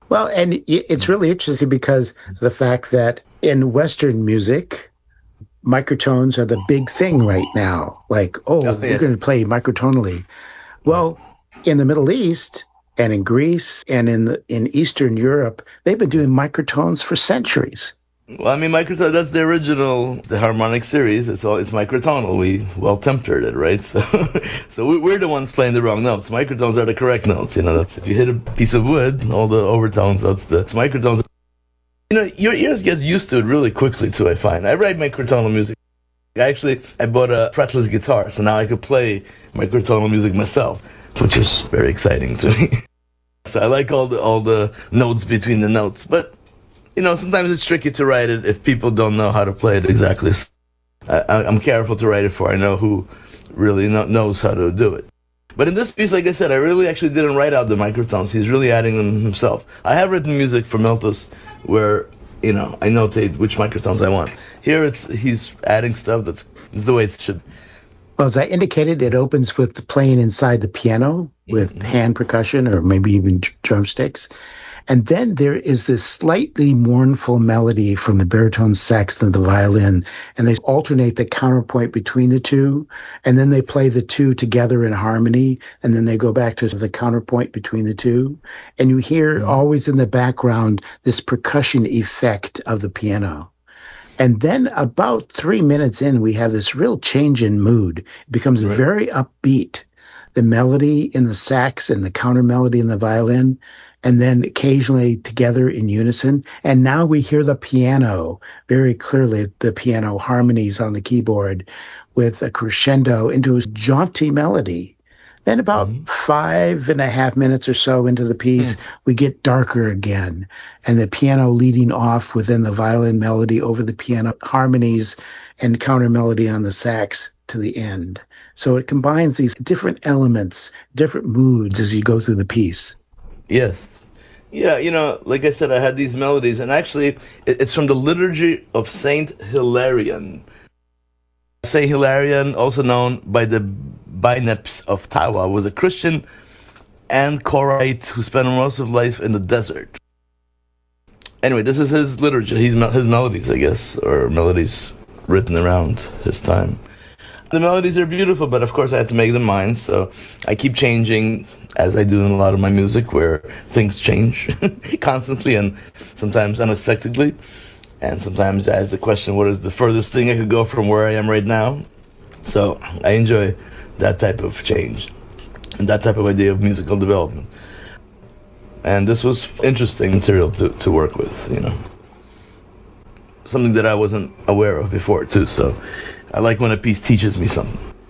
Well, and it's really interesting because the fact that in Western music, microtones are the big thing right now. Like, oh, Oh, we're yeah. going to play microtonally. Right. Well, in the Middle East and in Greece and in Eastern Europe, they've been Yeah. doing microtones for centuries. Well, I mean, microtonal, that's the original, the harmonic series. It's microtonal. We well tempered it, right? So, we're the ones playing the wrong notes. Microtones are the correct notes. That's if you hit a piece of wood, all the overtones, that's the microtones. Your ears get used to it really quickly too, I find. I write microtonal music. I bought a fretless guitar, so now I could play microtonal music myself, which is very exciting to me. So I like all the notes between the notes, but sometimes it's tricky to write it if people don't know how to play it exactly. I'm careful to write it for I know who really knows how to do it. But in this piece, like I said, I really actually didn't write out the microtones. He's really adding them himself. I have written music for Miltos where, I notate which microtones I want. Here he's adding stuff that's the way it should. Well, as I indicated, it opens with the playing inside the piano with Mm-hmm. hand percussion or maybe even drumsticks. And then there is this slightly mournful melody from the baritone sax and the violin, and they alternate the counterpoint between the two, and then they play the two together in harmony, and then they go back to the counterpoint between the two. And you hear Mm-hmm. always in the background this percussion effect of the piano. And then about 3 minutes in, we have this real change in mood. It becomes Right. very upbeat. The melody in the sax and the counter melody in the violin, and then occasionally together in unison. And now we hear the piano very clearly, the piano harmonies on the keyboard with a crescendo into a jaunty melody. Then about Mm-hmm. 5.5 minutes or so into the piece, we get darker again, and the piano leading off within the violin melody over the piano harmonies and counter melody on the sax to the end. So it combines these different elements, different moods as you go through the piece. Yes. Yeah, like I said, I had these melodies, and actually, it's from the liturgy of Saint Hilarion. Saint Hilarion, also known by the Baineps of Tawa, was a Christian and Korite who spent most of life in the desert. Anyway, this is his liturgy, his melodies, I guess, or melodies written around his time. The melodies are beautiful, but of course I had to make them mine, so I keep changing, as I do in a lot of my music, where things change constantly and sometimes unexpectedly. And sometimes I ask the question, what is the furthest thing I could go from where I am right now? So I enjoy that type of change and that type of idea of musical development. And this was interesting material to work with. Something that I wasn't aware of before, too. So I like when a piece teaches me something.